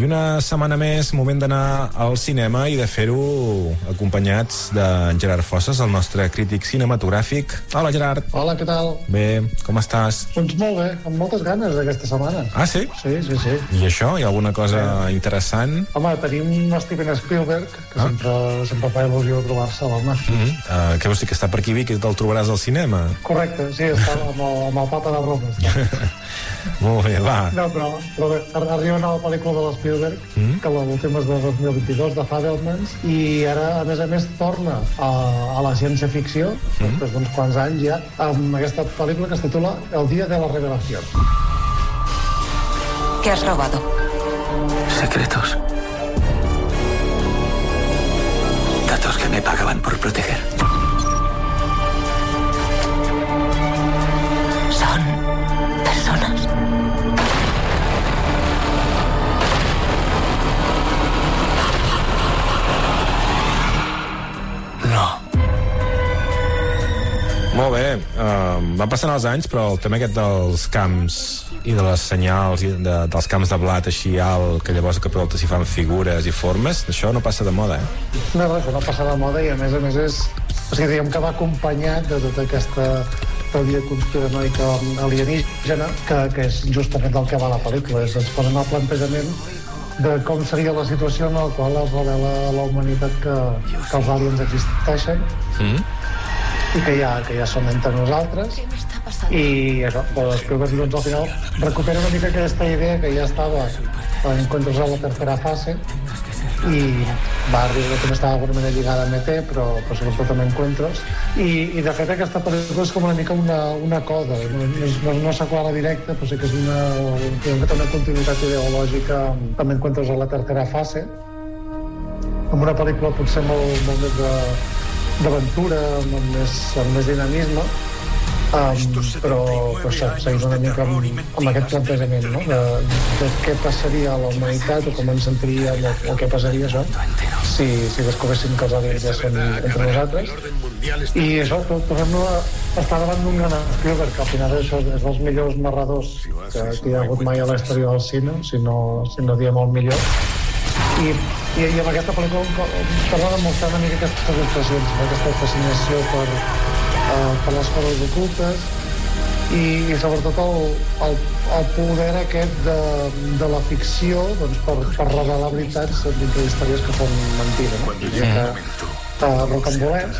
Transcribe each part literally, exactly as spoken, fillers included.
I una setmana més, moment d'anar al cinema i de fer-ho acompanyats d'en Gerard Fossas, el nostre crític cinematogràfic. Hola, Gerard. Hola, què tal? Bé, com estàs? Doncs molt bé, amb moltes ganes d'aquesta setmana. Ah, sí? Sí, sí, sí. I això? Hi ha alguna cosa sí. interessant? Home, tenim Steven Spielberg, que ah. sempre, sempre fa il·lusió trobar-se, l'home. Mm-hmm. Uh, què vols dir, que està per aquí, que te'l trobaràs al cinema? Correcte, sí, està amb el, amb el papa de Roma. Molt bé, va. No, però, però bé, arriba una nova pel·lícula de l'Spielberg, mm? que l'última és de dos mil vint-i-dos, de Fabelmans, i ara, a més a més, torna a, a la ciència-ficció, mm? després d'uns quants anys ja, amb aquesta pel·lícula que es titula El día de la revelación. ¿Qué has robado? Secretos. Datos que me pagaban por proteger. Son personas. No. Molt bé, uh, van passant els anys, però el tema aquest dels camps i de les senyals i de, dels camps de blat així alt, que llavors que pilota s'hi fan figures i formes, això no passa de moda, eh? No, no, això no passa de moda i a més a més és... O sigui, diguem que va acompanyat de tota aquesta teoria conspiranoica alienígena, que, que és justament del que va la pel·lícula, és ens posen el plantejament de com seria la situació en la qual es revela a la humanitat que, que els aliens existeixen, mm. i que ja, que ja són entre nosaltres, i això, Spielberg, doncs, al final recupera una mica aquesta idea que ja estava en Encuentros a la tercera fase, i va arribar, que no estava d'alguna manera lligada a M T, però, però sobretot amb Encuentros, i, i de fet aquesta pel·lícula és com una mica una, una coda, no, no, és, no és una seqüela directa, però sí que és una, una continuïtat ideològica amb, amb Encuentros a la tercera fase, amb una pel·lícula potser molt, molt més de d'aventura, amb més, amb més dinamisme, um, però, però això, segueix una mica amb, amb aquest plantejament, no? de, de què passaria a la humanitat o com ens sentiríem o, o què passaria això si, si descobressin que els aliens ja són entre nosaltres. I això, tornem a estar davant d'un gran Spielberg, que al final això és dels millors narradors que, que hi ha hagut mai a la història del cine, si no, si no diem el millor. I, i, i amb aquesta pel·lícula parla de mostrar una mica aquestes impressions, aquesta fascinació per, uh, per les coses ocultes i, i sobretot el, el, el poder aquest de, de la ficció, doncs, per, per revelar veritats dintre d'històries que són mentida, no? Que, uh, rocambolers,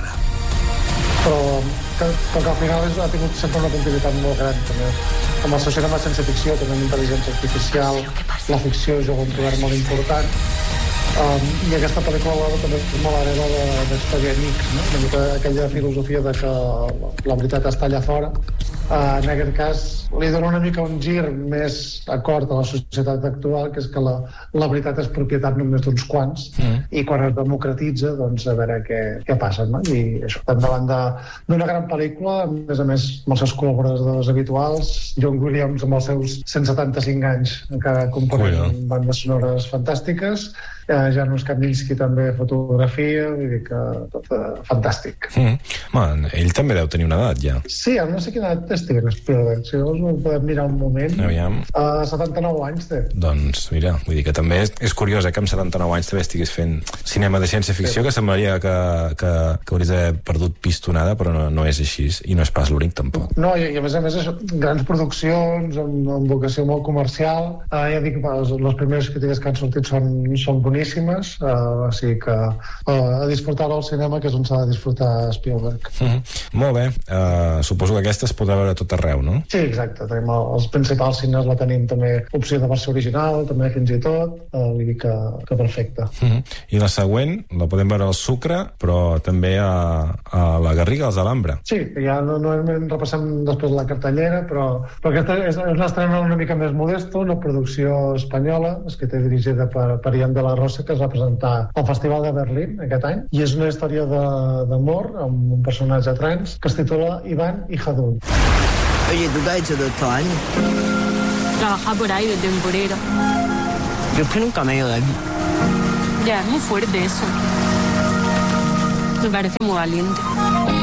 però que, que al final és, ha tingut sempre una continuïtat molt gran, també. Amb el seu cinema sense ficció, també amb intel·ligència artificial, la ficció juga un poder molt important. Um, I aquesta pel·lícula també és molt hereva d'Expedient X, no? Una mica aquella filosofia de que la veritat està allà fora. Uh, en aquest cas li dona una mica un gir més acord a la societat actual, que és que la, la veritat és propietat només d'uns quants, mm. i quan es democratitza, doncs a veure què, què passa, no? I això, estem davant d'una gran pel·lícula, a més a més amb els seus col·laboradors habituals, John Williams amb els seus cent setanta-cinc anys encara component bandes sonores fantàstiques, eh, Janusz Kaminski també fotografia, vull dir que tot eh, fantàstic. Mm. Man, ell també deu tenir una edat ja. Sí, no sé quina edat té Steven Spielberg, si no ho podem mirar un moment. Aviam. Uh, setanta-nou anys té. Doncs mira, vull dir que també és, és curiós, eh, que amb setanta-nou anys també estigués fent cinema de ciència-ficció, sí. Que semblaria que, que, que hauries d'haver perdut pistonada, però no, no és així, i no és pas l'únic tampoc. No, i, i a més a més és grans produccions amb, amb vocació molt comercial. Uh, ja dic, les, les primeres crítiques que han sortit són, són boníssimes, uh, o sigui que uh, a disfrutar al cinema, que és on s'ha de disfrutar Spielberg. Mm-hmm. Molt bé, uh, suposo que aquesta es podrà veure a tot arreu, no? Sí, exacte, tenim els principals cines, la tenim també opció de versió original, també fins i tot, uh, vull dir que, que perfecte. Mm-hmm. I la següent la podem veure al Sucre, però també a, a la Garriga, als Alhambra. Sí, ja no, no repassem després la cartellera, però, però aquesta és, és una estrena una mica més modesta, una producció espanyola, escrita i dirigida per, per Ian de la Rosa, que es va presentar al Festival de Berlín aquest any, i és una història d'amor amb un personatge trans que es titula Iván y Jadul. Oye, ¿tú qué has hecho todo estos años? Trabajar por ahí de temporero. Yo es que nunca me he ido de aquí. Ya, es muy fuerte eso. Me parece muy valiente.